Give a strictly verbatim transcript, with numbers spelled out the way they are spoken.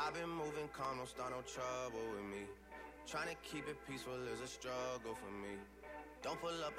I've been moving calm, don't start no trouble with me. Trying to keep it peaceful is a struggle for me. Don't pull up